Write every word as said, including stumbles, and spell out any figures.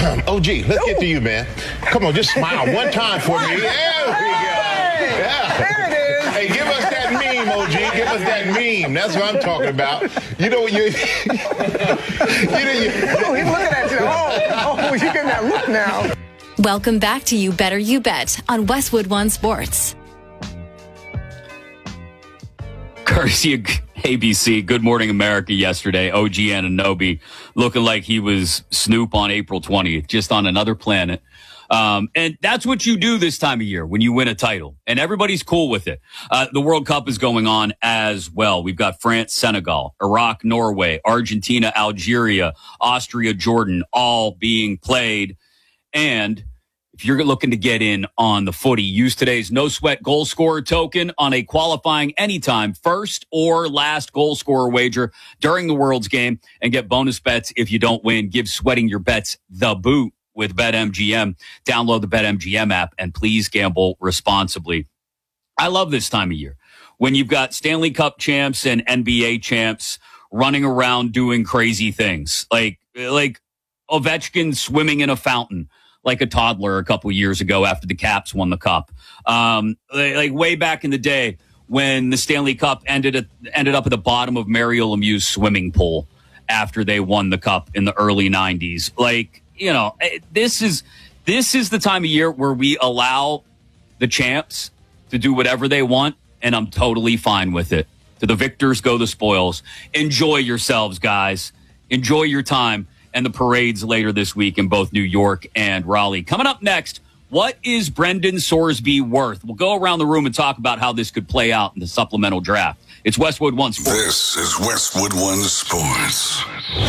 O G, let's get to you, man. Come on, just smile one time for me. There we go. Yeah. There it is. Hey, give us that meme, O G. Give us that meme. That's what I'm talking about. You know, you. you know, you. Oh, he's looking at you. Oh, oh, you getting that look now. Welcome back to You Better You Bet on Westwood One Sports. Courtesy of A B C, Good Morning America yesterday. O G Anunoby looking like he was Snoop on April twentieth, just on another planet. Um, and that's what you do this time of year when you win a title. And everybody's cool with it. Uh, the World Cup is going on as well. We've got France, Senegal, Iraq, Norway, Argentina, Algeria, Austria, Jordan, all being played. And if you're looking to get in on the footy, use today's no sweat goal scorer token on a qualifying anytime first or last goal scorer wager during the World's game and get bonus bets if you don't win. Give sweating your bets the boot with BetMGM. Download the BetMGM app and please gamble responsibly. I love this time of year when you've got Stanley Cup champs and N B A champs running around doing crazy things like, like Ovechkin swimming in a fountain like a toddler a couple years ago after the Caps won the cup. Um, like, like way back in the day when the Stanley Cup ended at, ended up at the bottom of Mario Lemieux's swimming pool after they won the cup in the early nineties. Like, you know, this is this is the time of year where we allow the champs to do whatever they want, and I'm totally fine with it. To the victors go the spoils. Enjoy yourselves, guys. Enjoy your time and the parades later this week in both New York and Raleigh. Coming up next, what is Brendan Sorsby worth? We'll go around the room and talk about how this could play out in the supplemental draft. It's Westwood One Sports. This is Westwood One Sports.